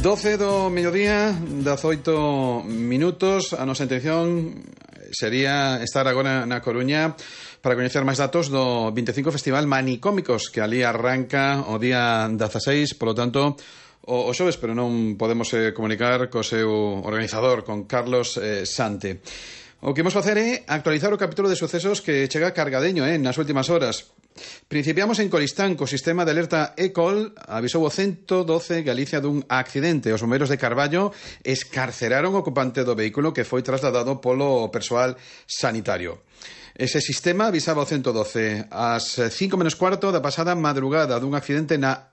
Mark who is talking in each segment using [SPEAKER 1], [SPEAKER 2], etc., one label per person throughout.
[SPEAKER 1] 12 do mediodía, 18 minutos. A nosa intención sería estar agora na Coruña para coñecer máis datos do 25 Festival Manicómicos, que ali arranca o día 16, polo tanto, o xoves, pero non podemos comunicar co seu organizador, con Carlos Sante. O que imos facer é actualizar o capítulo de sucesos que chega cargadeño nas últimas horas. Principiamos en Coristán, co sistema de alerta ECOL avisou o 112 Galicia dun accidente. Os bombeiros de Carballo escarceraron o ocupante do vehículo que foi trasladado polo persoal sanitario. Ese sistema avisaba o 112 ás 5 menos cuarto da pasada madrugada dun accidente na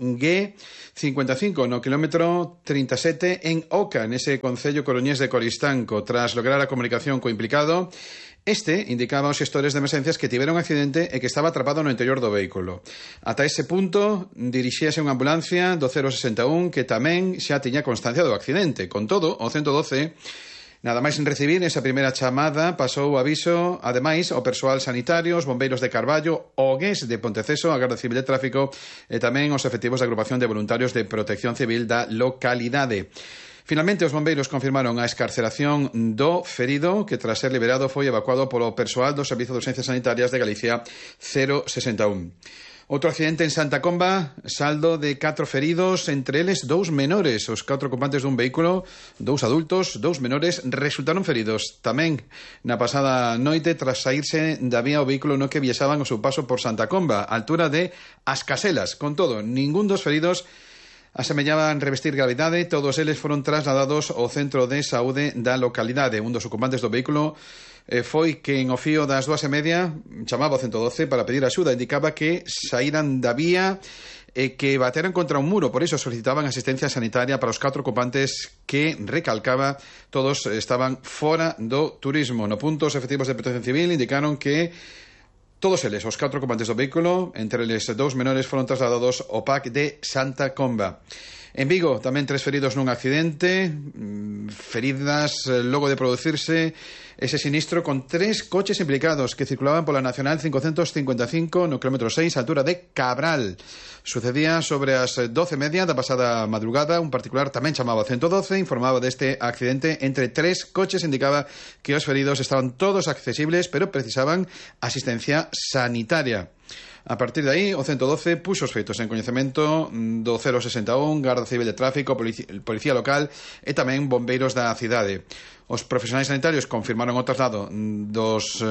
[SPEAKER 1] AG55 no quilómetro 37 en Oca, nese concello coruñés de Coristanco. Tras lograr a comunicación co implicado, este indicaba aos xestores de emergencias que tivera un accidente e que estaba atrapado no interior do vehículo. Ata ese punto dirixíase unha ambulancia do 061 que tamén xa tiña constancia do accidente. Con todo, o 112, nada máis en recibir esa primeira chamada, pasou o aviso, ademais, ao persoal sanitario, os bombeiros de Carballo, o GES de Ponteceso, a Garda Civil de Tráfico e tamén os efectivos da Agrupación de Voluntarios de Protección Civil da localidade. Finalmente, os bombeiros confirmaron a escarceración do ferido, que tras ser liberado foi evacuado polo persoal do Servizo de Urxencias Sanitarias de Galicia 061. Outro accidente en Santa Comba, saldo de 4 feridos, entre eles 2 menores. Os 4 ocupantes dun vehículo, 2 adultos, 2 menores, resultaron feridos. Tamén na pasada noite, tras saírse da vía o vehículo no que viaxaban o seu paso por Santa Comba, a altura de As Caselas. Con todo, ningún dos feridos asemellaban revestir gravidade. Todos eles foron trasladados ao centro de saúde da localidade. Un dos ocupantes do vehículo foi que en o fío das 2:30 chamaba ao 112 para pedir axuda. Indicaba que saíran da vía e que bateran contra un muro, por iso solicitaban asistencia sanitaria para os 4 ocupantes que, recalcaba, todos estaban fora do turismo. No punto, os efectivos de Protección Civil indicaron que todos eles, os 4 ocupantes do vehículo, entre eles 2 menores, foron trasladados ao PAC de Santa Comba. En Vigo, tamén 3 feridos nun accidente, feridas logo de producirse ese sinistro con 3 coches implicados que circulaban pola Nacional 555 no kilómetro 6, altura de Cabral. Sucedía sobre as 12:30 da pasada madrugada. Un particular tamén chamaba 112, informaba deste accidente entre 3 coches, indicaba que os feridos estaban todos accesibles, pero precisaban asistencia sanitaria. A partir de aí, o 112 puxo os feitos en coñecemento do 061, Garda Civil de Tráfico, Policía Local e tamén bombeiros da cidade. Os profesionais sanitarios confirmaron o traslado dos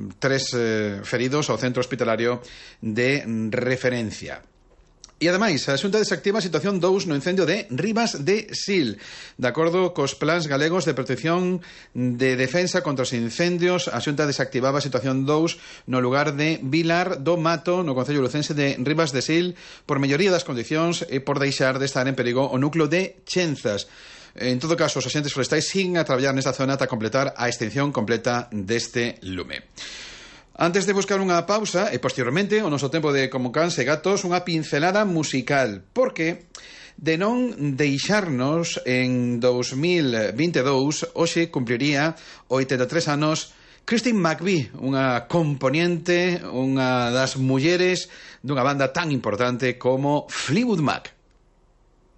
[SPEAKER 1] 3 feridos ao centro hospitalario de referencia. E, ademais, a Xunta desactiva a situación 2 no incendio de Ribas de Sil. De acordo cos plans galegos de protección de defensa contra os incendios, a Xunta desactivaba a situación 2 no lugar de Vilar do Mato, no concello lucense de Ribas de Sil, por melloría das condicións e por deixar de estar en perigo o núcleo de Chenzas. En todo caso, os axentes forestais siguen a traballar nesta zona ata completar a extinción completa deste lume. Antes de buscar unha pausa, e posteriormente o noso tempo de Como Cans e Gatos, unha pincelada musical, porque de non deixarnos en 2022, hoxe cumpliría 83 anos Christine McVie, unha componente, unha das mulleres dunha banda tan importante como Fleetwood Mac.